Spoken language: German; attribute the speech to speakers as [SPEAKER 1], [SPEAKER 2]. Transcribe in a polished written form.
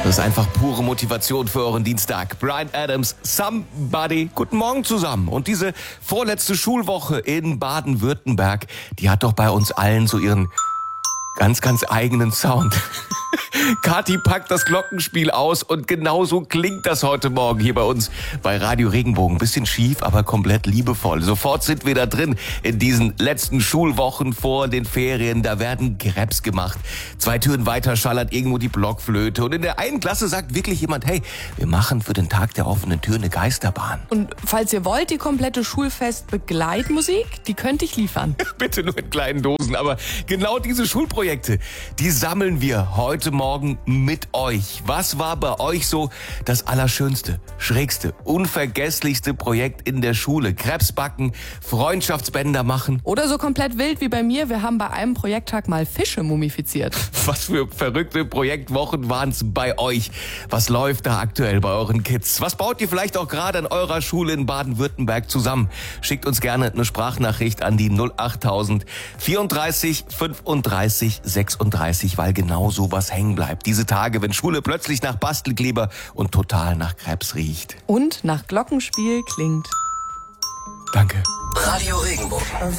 [SPEAKER 1] Das ist einfach pure Motivation für euren Dienstag. Bryan Adams, Somebody. Guten Morgen zusammen. Und diese vorletzte Schulwoche in Baden-Württemberg, die hat doch bei uns allen so ihren ganz, ganz eigenen Sound. Kathi packt das Glockenspiel aus und genauso klingt das heute Morgen hier bei uns bei Radio Regenbogen. Bisschen schief, aber komplett liebevoll. Sofort sind wir da drin in diesen letzten Schulwochen vor den Ferien. Da werden Crêpes gemacht. 2 Türen weiter schallert irgendwo die Blockflöte. Und in der einen Klasse sagt wirklich jemand, hey, wir machen für den Tag der offenen Tür eine Geisterbahn.
[SPEAKER 2] Und falls ihr wollt, die komplette Schulfest-Begleitmusik, die könnte ich liefern.
[SPEAKER 1] Bitte nur in kleinen Dosen. Aber genau diese Schulprojekte, die sammeln wir heute Morgen mit euch. Was war bei euch so das allerschönste, schrägste, unvergesslichste Projekt in der Schule? Crêpes backen, Freundschaftsbänder machen.
[SPEAKER 2] Oder so komplett wild wie bei mir, wir haben bei einem Projekttag mal Fische mumifiziert.
[SPEAKER 1] Was für verrückte Projektwochen waren es bei euch? Was läuft da aktuell bei euren Kids? Was baut ihr vielleicht auch gerade an eurer Schule in Baden-Württemberg zusammen? Schickt uns gerne eine Sprachnachricht an die 08000 34 35 36, weil genau sowas hängen bleibt. Diese Tage, wenn Schule plötzlich nach Bastelkleber und total nach Crêpes riecht.
[SPEAKER 2] Und nach Glockenspiel klingt.
[SPEAKER 1] Danke.
[SPEAKER 3] Radio Regenbogen.